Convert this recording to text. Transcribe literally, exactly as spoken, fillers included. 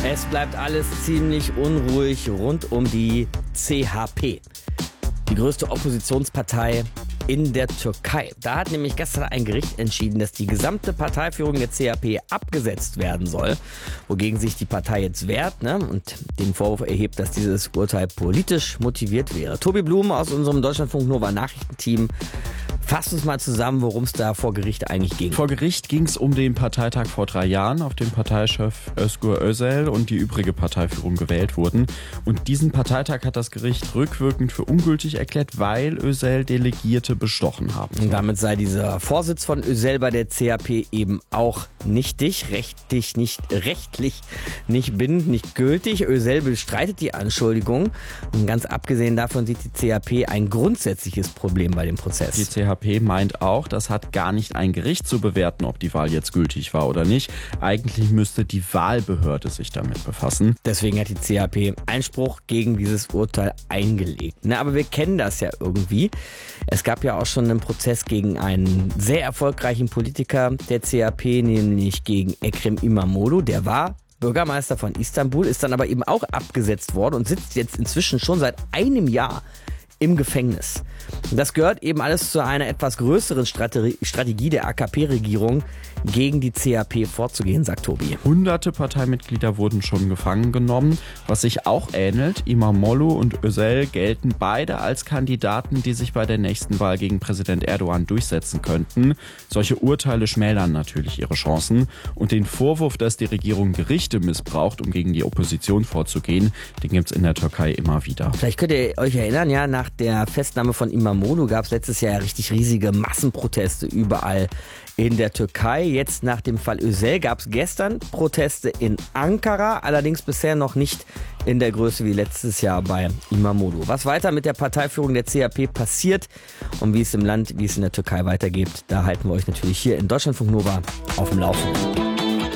Es bleibt alles ziemlich unruhig rund um die C H P, die größte Oppositionspartei in der Türkei. Da hat nämlich gestern ein Gericht entschieden, dass die gesamte Parteiführung der C H P abgesetzt werden soll, wogegen sich die Partei jetzt wehrt, ne, und den Vorwurf erhebt, dass dieses Urteil politisch motiviert wäre. Tobi Blum aus unserem Deutschlandfunk Nova Nachrichtenteam fasst uns mal zusammen, worum es da vor Gericht eigentlich ging. Vor Gericht ging es um den Parteitag vor drei Jahren, auf dem Parteichef Özgür Özel und die übrige Parteiführung gewählt wurden. Und diesen Parteitag hat das Gericht rückwirkend für ungültig erklärt, weil Özel Delegierte bestochen haben. Und damit sei dieser Vorsitz von Özel bei der C H P eben auch nichtig, rechtlich nicht, rechtlich nicht bindend, nicht gültig. Özel bestreitet die Anschuldigung. Und ganz abgesehen davon sieht die C H P ein grundsätzliches Problem bei dem Prozess. Die C H P meint auch, das hat gar nicht ein Gericht zu bewerten, ob die Wahl jetzt gültig war oder nicht. Eigentlich müsste die Wahlbehörde sich damit befassen. Deswegen hat die C H P Einspruch gegen dieses Urteil eingelegt. Na, aber wir kennen das ja irgendwie. Es gab ja auch schon einen Prozess gegen einen sehr erfolgreichen Politiker der C H P, nämlich gegen Ekrem İmamoğlu. Der war Bürgermeister von Istanbul, ist dann aber eben auch abgesetzt worden und sitzt jetzt inzwischen schon seit einem Jahr im Gefängnis. Das gehört eben alles zu einer etwas größeren Strategie der A K P-Regierung, gegen die C H P vorzugehen, sagt Tobi. Hunderte Parteimitglieder wurden schon gefangen genommen, was sich auch ähnelt. İmamoğlu und Özel gelten beide als Kandidaten, die sich bei der nächsten Wahl gegen Präsident Erdogan durchsetzen könnten. Solche Urteile schmälern natürlich ihre Chancen. Und den Vorwurf, dass die Regierung Gerichte missbraucht, um gegen die Opposition vorzugehen, den gibt es in der Türkei immer wieder. Vielleicht könnt ihr euch erinnern, ja, nach der Festnahme von İmamoğlu gab es letztes Jahr ja richtig riesige Massenproteste überall in der Türkei. Jetzt nach dem Fall Özel gab es gestern Proteste in Ankara, allerdings bisher noch nicht in der Größe wie letztes Jahr bei İmamoğlu. Was weiter mit der Parteiführung der C H P passiert und wie es im Land, wie es in der Türkei weitergeht, da halten wir euch natürlich hier in Deutschlandfunk Nova auf dem Laufenden.